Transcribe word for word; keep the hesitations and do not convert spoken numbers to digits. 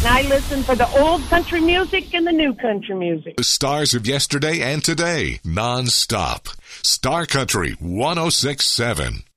I listen for the old country music and the new country music. The stars of yesterday and today, non-stop. Star Country one oh six point seven.